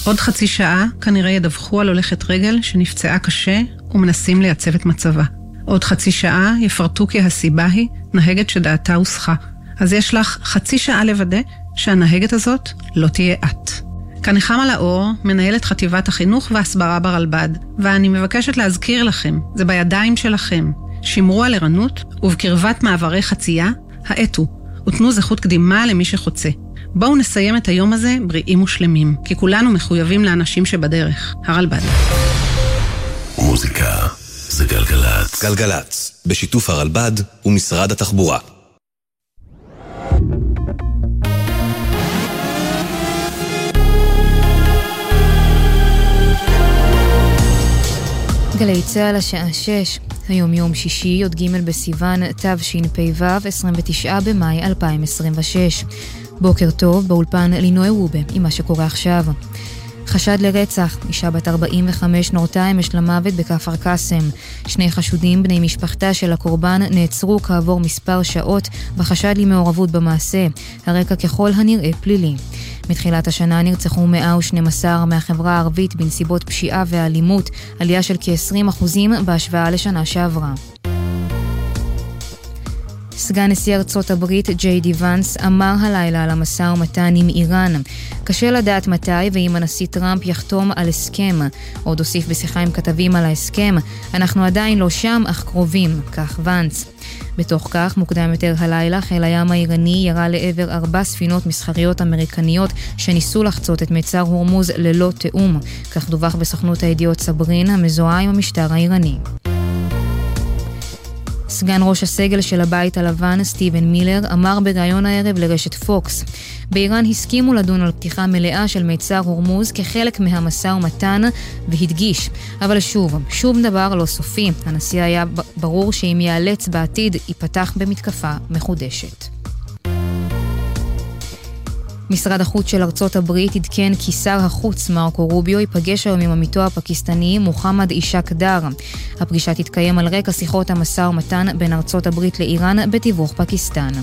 עוד חצי שעה כנראה ידווחו על הולכת רגל שנפצעה קשה ומנסים לייצב את מצבה. עוד חצי שעה יפרטו כי הסיבה היא נהגת שדעתה הוסחה. אז יש לך חצי שעה לוודא שהנהגת הזאת לא תהיה את. כאן נחמה לאור, מנהלת חטיבת החינוך והסברה ברלב"ד, ואני מבקשת להזכיר לכם, זה בידיים שלכם. שמרו על ערנות ובקרבת מעברי חצייה, האטו, ותנו זכות קדימה למי שחוצה. בואו נסיים את היום הזה בריאים ושלמים, כי כולנו מחויבים לאנשים שבדרך. הרלב"ד. מוזיקה זה גלגלץ. גלגלץ, בשיתוף הרלב"ד ומשרד התחבורה. גלי צהל השעה 6, היום יום שישי, י"ג בסיוון, תשפ"ו, 29 במאי 2026. בוקר טוב, באולפן לינוי רובה, עם מה שקורה עכשיו. חשד לרצח, אישה בת 45 נורתה אמש למוות בכפר קאסם. 2 חשודים בני משפחתה של הקורבן נעצרו כעבור מספר שעות בחשד למעורבות במעשה, הרקע ככל הנראה פלילי. מתחילת השנה נרצחו 112 מהחברה הערבית בנסיבות פשיעה ואלימות, עלייה של כ-20% בהשוואה לשנה שעברה. סגן נשיא ארצות הברית ג'יי די ונס אמר הלילה על המשא ומתן עם איראן. קשה לדעת מתי ואם הנשיא טראמפ יחתום על הסכם. עוד הוסיף בשיחה עם כתבים על ההסכם, אנחנו עדיין לא שם אך קרובים, כך ונס. בתוך כך, מוקדם יותר הלילה, חיל הים האיראני ירה לעבר 4 ספינות מסחריות אמריקניות שניסו לחצות את מצר הורמוז ללא תאום. כך דווח בסוכנות הידיעות סברין, המזוהה עם המשטר האיראני. סגן ראש הסגל של הבית הלבן, סטיבן מילר, אמר בראיון הערב לרשת פוקס. באיראן הסכימו לדון על פתיחה מלאה של מצר הורמוז כחלק מהמשא ומתן, והדגיש. אבל שוב דבר לא סופי. הנשיא היה ברור שאם ייאלץ בעתיד, ייפתח במתקפה מחודשת. משרד החוץ של ארצות הברית עדכן כי שר החוץ מרקו רוביו ייפגש היום עם עמיתו הפקיסטני מוחמד אישק דאר. הפגישה תתקיים על רקע שיחות המשא ומתן בין ארצות הברית לאיראן בתיווך פקיסטן.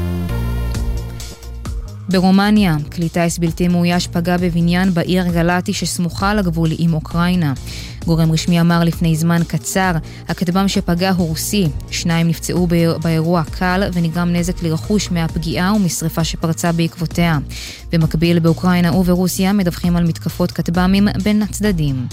ברומניה, כלי טיס בלתי מאויש פגע בבניין בעיר גלטי שסמוכה לגבול עם אוקראינה. גורם רשמי אמר לפני זמן קצר, הכטב"ם שפגע הוא רוסי. 2 נפצעו באירוע קל ונגרם נזק לרכוש מהפגיעה ומשריפה שפרצה בעקבותיה. במקביל, באוקראינה וברוסיה מדווחים על מתקפות כטב"מים בין הצדדים.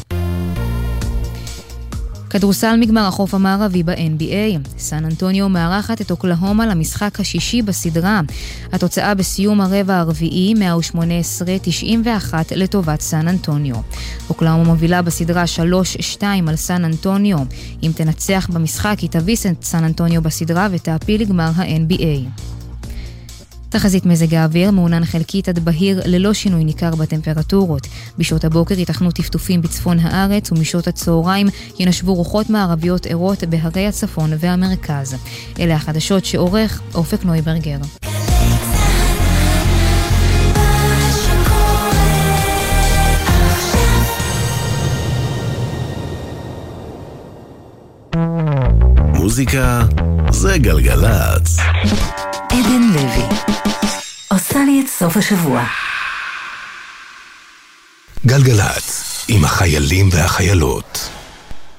כדורסל מגמר החוף המערבי ב-NBA. סן אנטוניו מארחת את אוקלהומה למשחק השישי בסדרה. התוצאה בסיום הרבע הרביעי 118-91 לטובת סן אנטוניו. אוקלהומה מובילה בסדרה 3-2 על סן אנטוניו. אם תנצח במשחק היא תביס את סן אנטוניו בסדרה ותעפיל לגמר ה-NBA. תחזית מזג האוויר מעונן חלקית עד בהיר ללא שינוי ניכר בטמפרטורות. בשעות הבוקר ייתכנו טפטופים בצפון הארץ ומשעות הצהריים ינשבו רוחות מערביות ערות בהרי הצפון והמרכז. אלה החדשות שעורך אופק נויברגר. מוזיקה זה גלגלץ. עדן לוי עושה לי את סוף השבוע. גלגלץ עם החיילים והחיילות.